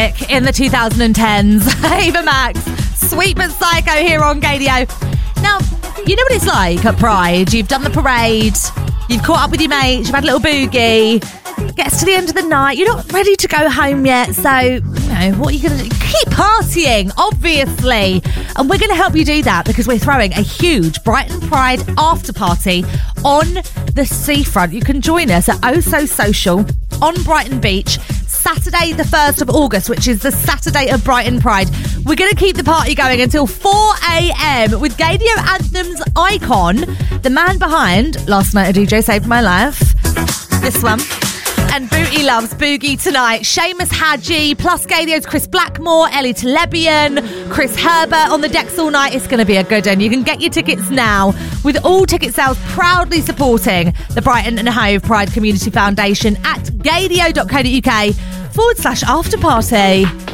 classic in the 2010s. Ava Max, Sweet But Psycho here on Gaydio. Now, you know what it's like at Pride. You've done the parade, you've caught up with your mates, you've had a little boogie. Gets to the end of the night, you're not ready to go home yet, so, what are you going to do? Keep partying, obviously. And we're going to help you do that because we're throwing a huge Brighton Pride after party on the seafront. You can join us at Oh So Social on Brighton Beach, Saturday the 1st of August, which is the Saturday of Brighton Pride. We're going to keep the party going until 4 a.m. with Gaydio Anthem's icon, the man behind Last Night a DJ Saved My Life, this one, and Booty Loves Boogie Tonight. Seamus Hadji, plus Gaydio's Chris Blackmore, Ellie Telebian, Chris Herbert on the decks all night. It's going to be a good one. You can get your tickets now, with all ticket sales proudly supporting the Brighton and Hove Pride Community Foundation at gaydio.co.uk/afterparty.